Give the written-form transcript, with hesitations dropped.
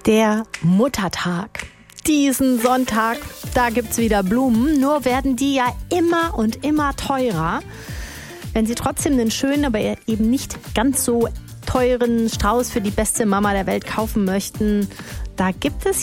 Der Muttertag. Diesen Sonntag, da gibt's wieder Blumen, nur werden die ja immer und immer teurer. Wenn Sie trotzdem einen schönen, aber eben nicht ganz so teuren Strauß für die beste Mama der Welt kaufen möchten, da gibt es